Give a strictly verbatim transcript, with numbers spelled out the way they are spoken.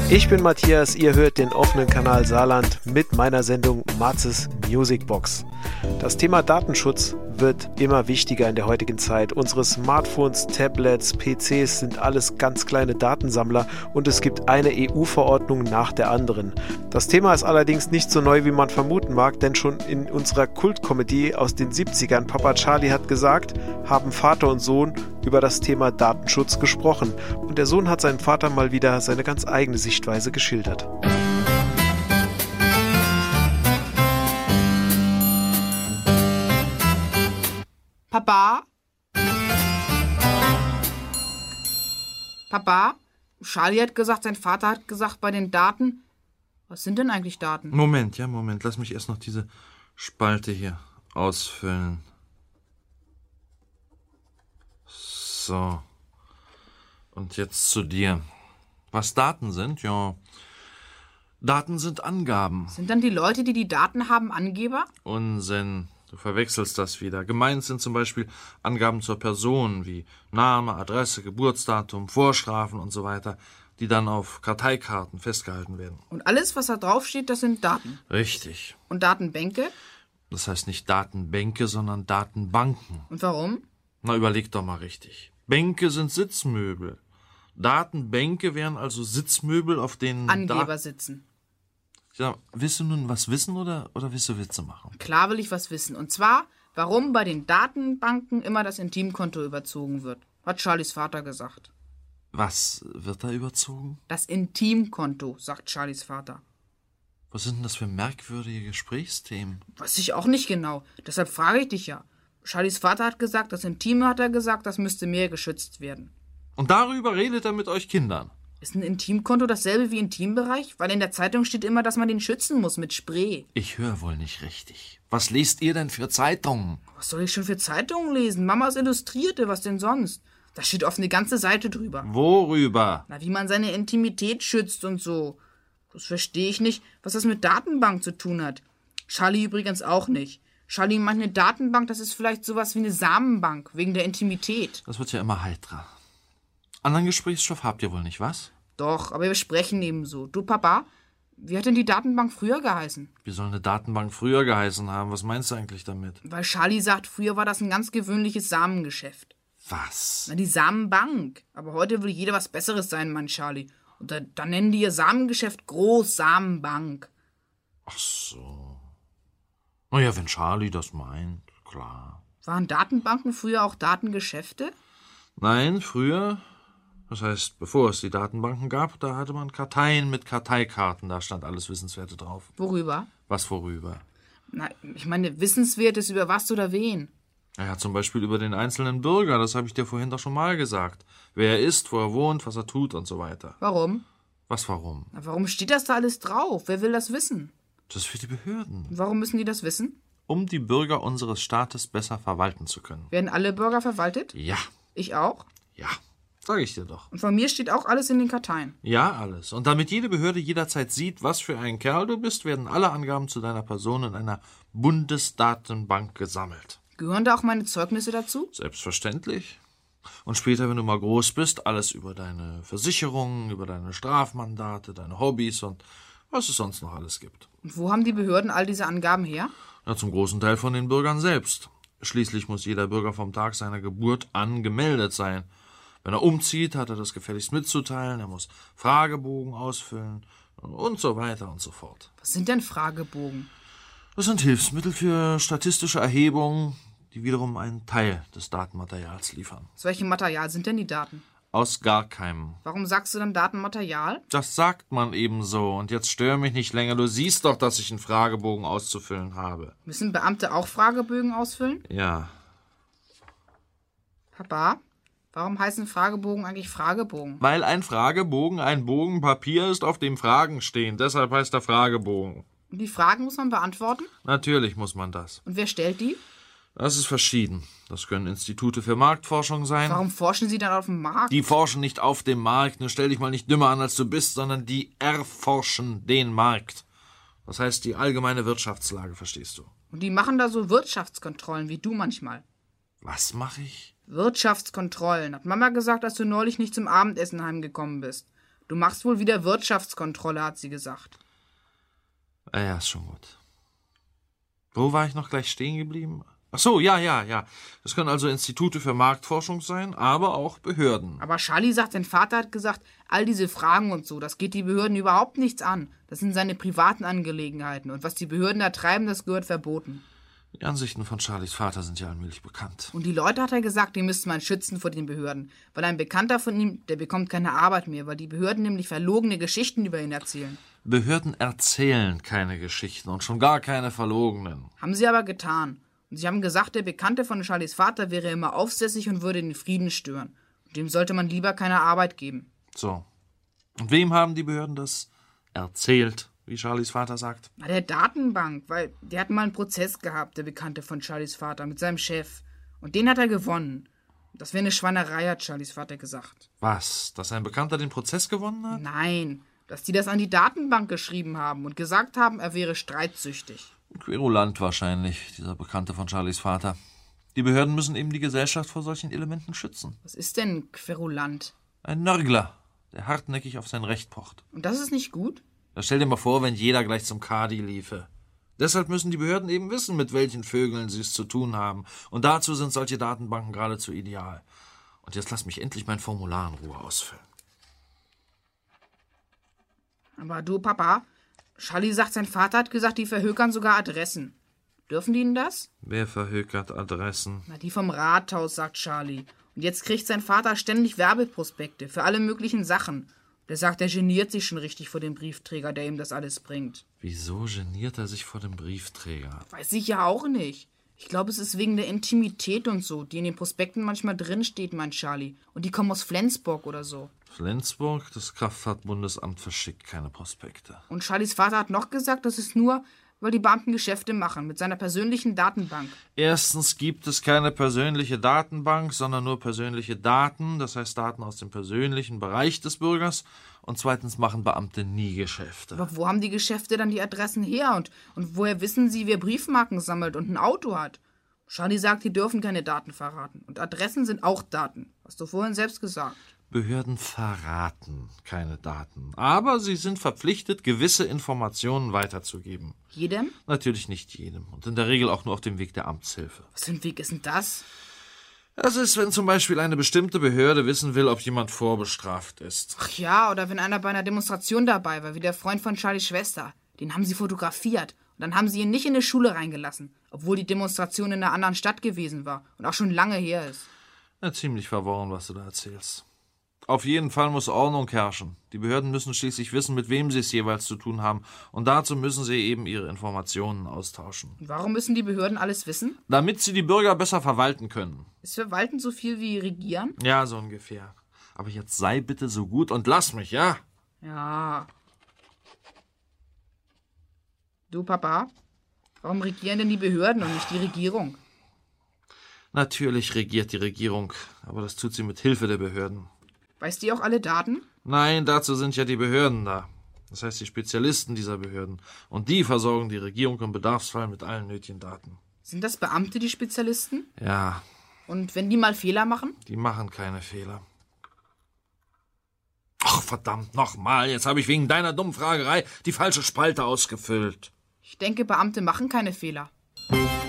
Ich bin Matthias, ihr hört den offenen Kanal Saarland mit meiner Sendung Matzes Musicbox. Das Thema Datenschutz wird immer wichtiger in der heutigen Zeit. Unsere Smartphones, Tablets, P Cs sind alles ganz kleine Datensammler und es gibt eine E U-Verordnung nach der anderen. Das Thema ist allerdings nicht so neu, wie man vermuten mag, denn schon in unserer Kultkomödie aus den siebzigern, Papa Charlie hat gesagt, haben Vater und Sohn über das Thema Datenschutz gesprochen. Und der Sohn hat seinem Vater mal wieder seine ganz eigene Sichtweise geschildert. Papa? Papa? Charlie hat gesagt, sein Vater hat gesagt, bei den Daten... Was sind denn eigentlich Daten? Moment, ja, Moment. Lass mich erst noch diese Spalte hier ausfüllen. So. Und jetzt zu dir. Was Daten sind? Ja. Daten sind Angaben. Sind dann die Leute, die die Daten haben, Angeber? Unsinn. Du verwechselst das wieder. Gemeint sind zum Beispiel Angaben zur Person wie Name, Adresse, Geburtsdatum, Vorstrafen und so weiter, die dann auf Karteikarten festgehalten werden. Und alles, was da draufsteht, das sind Daten? Richtig. Und Datenbänke? Das heißt nicht Datenbänke, sondern Datenbanken. Und warum? Na, überleg doch mal richtig. Bänke sind Sitzmöbel. Datenbänke wären also Sitzmöbel, auf denen Angeber da- sitzen. Ja, willst du nun was wissen oder, oder willst du Witze machen? Klar will ich was wissen. Und zwar, warum bei den Datenbanken immer das Intimkonto überzogen wird. Hat Charlies Vater gesagt. Was wird da überzogen? Das Intimkonto, sagt Charlies Vater. Was sind denn das für merkwürdige Gesprächsthemen? Weiß ich auch nicht genau. Deshalb frage ich dich ja. Charlies Vater hat gesagt, das Intime hat er gesagt, das müsste mehr geschützt werden. Und darüber redet er mit euch Kindern? Ist ein Intimkonto dasselbe wie Intimbereich? Weil in der Zeitung steht immer, dass man den schützen muss mit Spray. Ich höre wohl nicht richtig. Was lest ihr denn für Zeitungen? Was soll ich schon für Zeitungen lesen? Mamas Illustrierte, was denn sonst? Da steht oft eine ganze Seite drüber. Worüber? Na, wie man seine Intimität schützt und so. Das verstehe ich nicht, was das mit Datenbank zu tun hat. Charlie übrigens auch nicht. Charlie meint, eine Datenbank, das ist vielleicht sowas wie eine Samenbank, wegen der Intimität. Das wird ja immer heiterer. Anderen Gesprächsstoff habt ihr wohl nicht, was? Doch, aber wir sprechen ebenso. Du, Papa, wie hat denn die Datenbank früher geheißen? Wie soll eine Datenbank früher geheißen haben? Was meinst du eigentlich damit? Weil Charlie sagt, früher war das ein ganz gewöhnliches Samengeschäft. Was? Na, die Samenbank. Aber heute will jeder was Besseres sein, Mann, Charlie. Und da, da nennen die ihr Samengeschäft Groß-Samenbank. Ach so. Naja, wenn Charlie das meint, klar. Waren Datenbanken früher auch Datengeschäfte? Nein, früher, das heißt, bevor es die Datenbanken gab, da hatte man Karteien mit Karteikarten, da stand alles Wissenswerte drauf. Worüber? Was worüber? Na, ich meine, Wissenswertes über was oder wen? Naja, zum Beispiel über den einzelnen Bürger, das habe ich dir vorhin doch schon mal gesagt. Wer er ist, wo er wohnt, was er tut und so weiter. Warum? Was warum? Na, warum steht das da alles drauf? Wer will das wissen? Das ist für die Behörden. Warum müssen die das wissen? Um die Bürger unseres Staates besser verwalten zu können. Werden alle Bürger verwaltet? Ja, Ich auch? ja, sage ich dir doch. Und von mir steht auch alles in den Karteien. Ja, alles. Und damit jede Behörde jederzeit sieht, was für ein Kerl du bist, werden alle Angaben zu deiner Person in einer Bundesdatenbank gesammelt. Gehören da auch meine Zeugnisse dazu? Selbstverständlich. Und später, wenn du mal groß bist, alles über deine Versicherungen, über deine Strafmandate, deine Hobbys und was es sonst noch alles gibt. Und wo haben die Behörden all diese Angaben her? Ja, zum großen Teil von den Bürgern selbst. Schließlich muss jeder Bürger vom Tag seiner Geburt an gemeldet sein. Wenn er umzieht, hat er das gefälligst mitzuteilen, er muss Fragebogen ausfüllen und so weiter und so fort. Was sind denn Fragebogen? Das sind Hilfsmittel für statistische Erhebungen, die wiederum einen Teil des Datenmaterials liefern. Aus welchem Material sind denn die Daten? Aus gar keinem. Warum sagst du dann Datenmaterial? Das sagt man eben so. Und jetzt stör mich nicht länger. Du siehst doch, dass ich einen Fragebogen auszufüllen habe. Müssen Beamte auch Fragebögen ausfüllen? Ja. Papa, warum heißen Fragebogen eigentlich Fragebogen? Weil ein Fragebogen ein Bogen Papier ist, auf dem Fragen stehen. Deshalb heißt er Fragebogen. Und die Fragen muss man beantworten? Natürlich muss man das. Und wer stellt die? Das ist verschieden. Das können Institute für Marktforschung sein. Warum forschen sie dann auf dem Markt? Die forschen nicht auf dem Markt. Nur stell dich mal nicht dümmer an, als du bist, sondern die erforschen den Markt. Das heißt die allgemeine Wirtschaftslage, verstehst du? Und die machen da so Wirtschaftskontrollen, wie du manchmal. Was mache ich? Wirtschaftskontrollen. Hat Mama gesagt, dass du neulich nicht zum Abendessen heimgekommen bist. Du machst wohl wieder Wirtschaftskontrolle, hat sie gesagt. Ah ja, ist schon gut. Wo war ich noch gleich stehen geblieben? Ach so, ja, ja, ja. Das können also Institute für Marktforschung sein, aber auch Behörden. Aber Charlie sagt, sein Vater hat gesagt, all diese Fragen und so, das geht die Behörden überhaupt nichts an. Das sind seine privaten Angelegenheiten. Und was die Behörden da treiben, das gehört verboten. Die Ansichten von Charlies Vater sind ja allmählich bekannt. Und die Leute, hat er gesagt, die müsste man schützen vor den Behörden. Weil ein Bekannter von ihm, der bekommt keine Arbeit mehr, weil die Behörden nämlich verlogene Geschichten über ihn erzählen. Behörden erzählen keine Geschichten und schon gar keine verlogenen. Haben sie aber getan. Und sie haben gesagt, der Bekannte von Charlies Vater wäre immer aufsässig und würde den Frieden stören. Und dem sollte man lieber keine Arbeit geben. So. Und wem haben die Behörden das erzählt, wie Charlies Vater sagt? Na, der Datenbank, weil der hat mal einen Prozess gehabt, der Bekannte von Charlies Vater, mit seinem Chef. Und den hat er gewonnen. Das wäre eine Schweinerei, hat Charlies Vater gesagt. Was? Dass ein Bekannter den Prozess gewonnen hat? Nein, dass die das an die Datenbank geschrieben haben und gesagt haben, er wäre streitsüchtig. Querulant wahrscheinlich, dieser Bekannte von Charlies Vater. Die Behörden müssen eben die Gesellschaft vor solchen Elementen schützen. Was ist denn querulant? Ein Nörgler, der hartnäckig auf sein Recht pocht. Und das ist nicht gut? Da stell dir mal vor, wenn jeder gleich zum Kadi liefe. Deshalb müssen die Behörden eben wissen, mit welchen Vögeln sie es zu tun haben. Und dazu sind solche Datenbanken geradezu ideal. Und jetzt lass mich endlich mein Formular in Ruhe ausfüllen. Aber du, Papa, Charlie sagt, sein Vater hat gesagt, die verhökern sogar Adressen. Dürfen die denn das? Wer verhökert Adressen? Na, die vom Rathaus, sagt Charlie. Und jetzt kriegt sein Vater ständig Werbeprospekte für alle möglichen Sachen. Der sagt, er geniert sich schon richtig vor dem Briefträger, der ihm das alles bringt. Wieso geniert er sich vor dem Briefträger? Weiß ich ja auch nicht. Ich glaube, es ist wegen der Intimität und so, die in den Prospekten manchmal drinsteht, meint Charlie. Und die kommen aus Flensburg oder so. Flensburg? Das Kraftfahrtbundesamt verschickt keine Prospekte. Und Charlies Vater hat noch gesagt, das ist nur, weil die Beamten Geschäfte machen mit seiner persönlichen Datenbank. Erstens gibt es keine persönliche Datenbank, sondern nur persönliche Daten, das heißt Daten aus dem persönlichen Bereich des Bürgers. Und zweitens machen Beamte nie Geschäfte. Aber wo haben die Geschäfte dann die Adressen her? Und, und woher wissen sie, wer Briefmarken sammelt und ein Auto hat? Charlie sagt, die dürfen keine Daten verraten. Und Adressen sind auch Daten. Hast du vorhin selbst gesagt. Behörden verraten keine Daten. Aber sie sind verpflichtet, gewisse Informationen weiterzugeben. Jedem? Natürlich nicht jedem. Und in der Regel auch nur auf dem Weg der Amtshilfe. Was für ein Weg ist denn das? Das ist, wenn zum Beispiel eine bestimmte Behörde wissen will, ob jemand vorbestraft ist. Ach ja, oder wenn einer bei einer Demonstration dabei war, wie der Freund von Charlies Schwester. Den haben sie fotografiert. Und dann haben sie ihn nicht in die Schule reingelassen. Obwohl die Demonstration in einer anderen Stadt gewesen war. Und auch schon lange her ist. Ja, ziemlich verworren, was du da erzählst. Auf jeden Fall muss Ordnung herrschen. Die Behörden müssen schließlich wissen, mit wem sie es jeweils zu tun haben. Und dazu müssen sie eben ihre Informationen austauschen. Und warum müssen die Behörden alles wissen? Damit sie die Bürger besser verwalten können. Ist Verwalten so viel wie Regieren? Ja, so ungefähr. Aber jetzt sei bitte so gut und lass mich, ja? Ja. Du, Papa, warum regieren denn die Behörden und nicht die Regierung? Natürlich regiert die Regierung, aber das tut sie mit Hilfe der Behörden. Weiß die auch alle Daten? Nein, dazu sind ja die Behörden da. Das heißt die Spezialisten dieser Behörden. Und die versorgen die Regierung im Bedarfsfall mit allen nötigen Daten. Sind das Beamte, die Spezialisten? Ja. Und wenn die mal Fehler machen? Die machen keine Fehler. Ach, verdammt nochmal, jetzt habe ich wegen deiner dummen Fragerei die falsche Spalte ausgefüllt. Ich denke, Beamte machen keine Fehler.